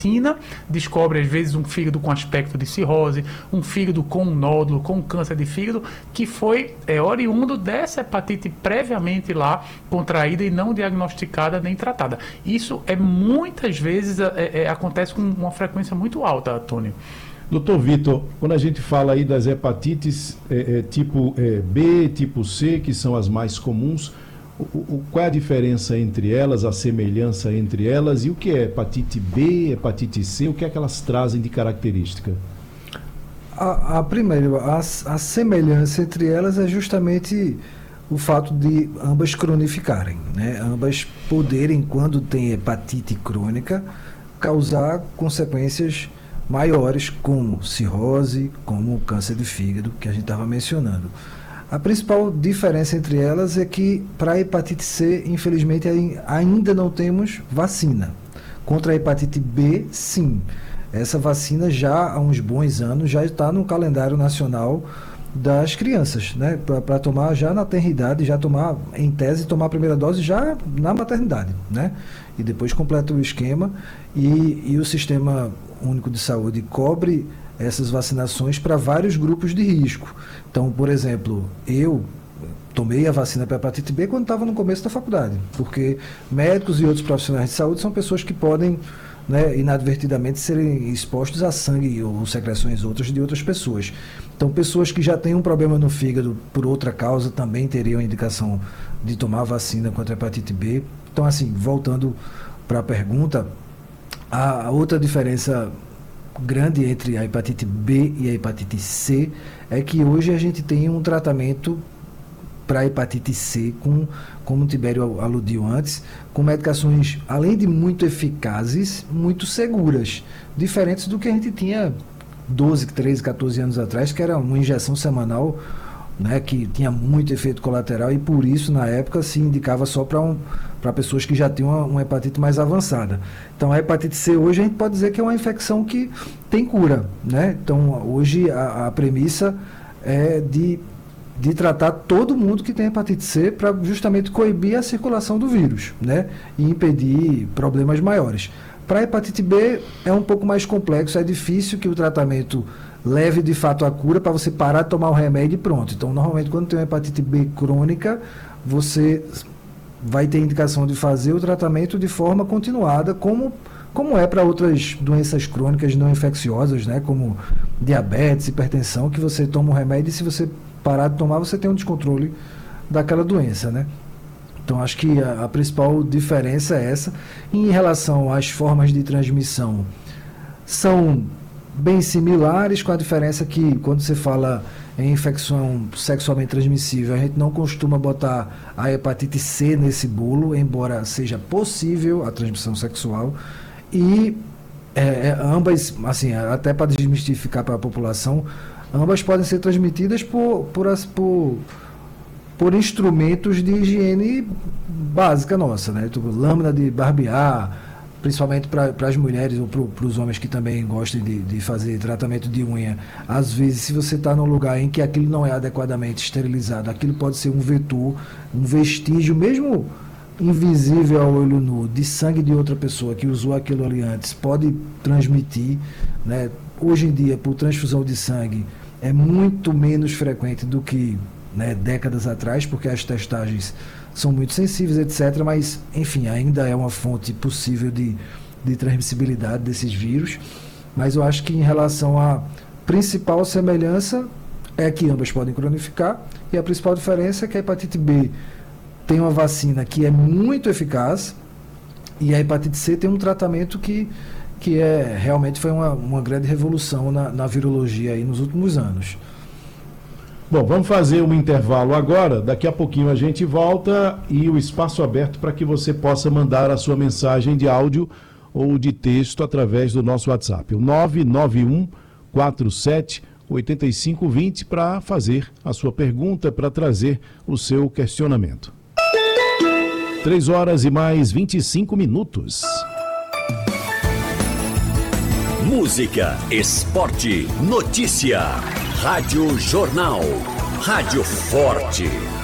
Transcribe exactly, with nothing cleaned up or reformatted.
descobre às vezes um fígado com aspecto de cirrose, um fígado com um nódulo, com um câncer de fígado, que foi é, oriundo dessa hepatite previamente lá contraída e não diagnosticada nem tratada. Isso é muitas vezes é, é, acontece com uma frequência muito alta, Tônio. Doutor Vitor, quando a gente fala aí das hepatites é, é, tipo é, B, tipo C, que são as mais comuns, O, o, qual é a diferença entre elas, a semelhança entre elas, e o que é hepatite B, hepatite C, o que é que elas trazem de característica? A, a primeira, a, a semelhança entre elas é justamente o fato de ambas cronificarem, né? Ambas poderem, quando tem hepatite crônica, causar consequências maiores, como cirrose, como câncer de fígado, que a gente estava mencionando. A principal diferença entre elas é que para a hepatite C, infelizmente, ainda não temos vacina. Contra a hepatite B, sim. Essa vacina já há uns bons anos já está no calendário nacional das crianças, né? Para tomar já na tenridade, já tomar, em tese, tomar a primeira dose já na maternidade, né? E depois completa o esquema e, e o Sistema Único de Saúde cobre essas vacinações para vários grupos de risco. Então, por exemplo, eu tomei a vacina para hepatite B quando estava no começo da faculdade, porque médicos e outros profissionais de saúde são pessoas que podem, né, inadvertidamente serem expostos a sangue ou secreções outras de outras pessoas. Então, pessoas que já têm um problema no fígado por outra causa também teriam indicação de tomar vacina contra a hepatite B. Então, assim, voltando para a pergunta, a, a outra diferença grande entre a hepatite B e a hepatite C é que hoje a gente tem um tratamento para a hepatite C, com, como o Tibério aludiu antes, com medicações, além de muito eficazes, muito seguras, diferentes do que a gente tinha doze, treze, catorze anos atrás, que era uma injeção semanal, né, que tinha muito efeito colateral e por isso, na época, se indicava só para um, para pessoas que já tinham uma, uma hepatite mais avançada. Então, a hepatite C hoje a gente pode dizer que é uma infecção que tem cura, né? Então, hoje a, a premissa é de, de tratar todo mundo que tem hepatite C para justamente coibir a circulação do vírus, né? E impedir problemas maiores. Para a hepatite B é um pouco mais complexo, é difícil que o tratamento leve de fato à cura para você parar de tomar o remédio e pronto. Então, normalmente, quando tem uma hepatite B crônica, você vai ter indicação de fazer o tratamento de forma continuada, como, como é para outras doenças crônicas não infecciosas, né? Como diabetes, hipertensão, que você toma o remédio e se você parar de tomar, você tem um descontrole daquela doença, né? Então, acho que a, a principal diferença é essa. Em relação às formas de transmissão, são bem similares, com a diferença que quando você fala em infecção sexualmente transmissível, a gente não costuma botar a hepatite C nesse bolo, embora seja possível a transmissão sexual. E é, ambas, assim, até para desmistificar para a população, ambas podem ser transmitidas por, por, as, por, por instrumentos de higiene básica nossa, né? Tipo, lâmina de barbear, principalmente para as mulheres ou para os homens que também gostam de, de fazer tratamento de unha. Às vezes, se você está num lugar em que aquilo não é adequadamente esterilizado, aquilo pode ser um vetor, um vestígio, mesmo invisível ao olho nu, de sangue de outra pessoa que usou aquilo ali antes, pode transmitir, né? Hoje em dia, por transfusão de sangue, é muito menos frequente do que, né, décadas atrás, porque as testagens são muito sensíveis, etcétera. Mas, enfim, ainda é uma fonte possível de, de transmissibilidade desses vírus. Mas eu acho que em relação à principal semelhança é que ambas podem cronificar, e a principal diferença é que a hepatite B tem uma vacina que é muito eficaz e a hepatite C tem um tratamento que, que é, realmente foi uma, uma grande revolução na, na virologia aí nos últimos anos. Bom, vamos fazer um intervalo agora, daqui a pouquinho a gente volta e o espaço aberto para que você possa mandar a sua mensagem de áudio ou de texto através do nosso WhatsApp, o nove nove um quatro sete oito cinco dois zero, para fazer a sua pergunta, para trazer o seu questionamento. três horas e mais vinte e cinco minutos. Música, esporte, notícia. Rádio Jornal. Rádio Forte.